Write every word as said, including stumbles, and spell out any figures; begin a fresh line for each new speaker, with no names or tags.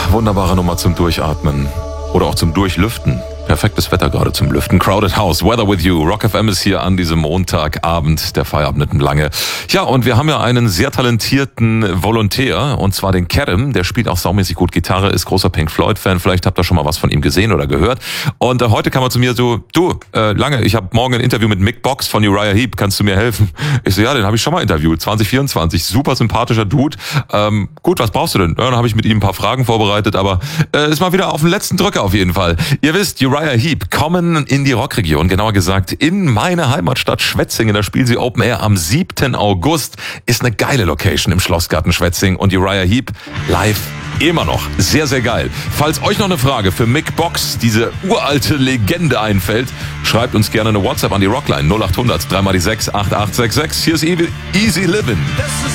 wunderbare Nummer zum Durchatmen. Oder auch zum Durchlüften. Perfektes Wetter gerade zum Lüften. Crowded House, Weather with You. Rock F M ist hier an diesem Montagabend, der Feierabend nicht lange. Ja, und wir haben ja einen sehr talentierten Volontär, und zwar den Kerem. Der spielt auch saumäßig gut Gitarre, ist großer Pink Floyd-Fan. Vielleicht habt ihr schon mal was von ihm gesehen oder gehört. Und äh, heute kam er zu mir so, du, äh, Lange, ich habe morgen ein Interview mit Mick Box von Uriah Heep. Kannst du mir helfen? Ich so, ja, den habe ich schon mal interviewt. zwanzig vierundzwanzig, super sympathischer Dude. Ähm, gut, was brauchst du denn? Ja, dann habe ich mit ihm ein paar Fragen vorbereitet, aber äh, ist mal wieder auf den letzten Drücker auf jeden Fall. Ihr wisst, Uriah Heep kommen in die Rockregion, genauer gesagt in meine Heimatstadt Schwetzingen. Da spielen sie Open Air am siebten August. Ist eine geile Location im Schlossgarten Schwetzingen, und Uriah Heep live immer noch. Sehr, sehr geil. Falls euch noch eine Frage für Mick Box, diese uralte Legende, einfällt, schreibt uns gerne eine WhatsApp an die Rockline null acht hundert drei mal die sechs acht acht sechs sechs. Hier ist Easy Livin'.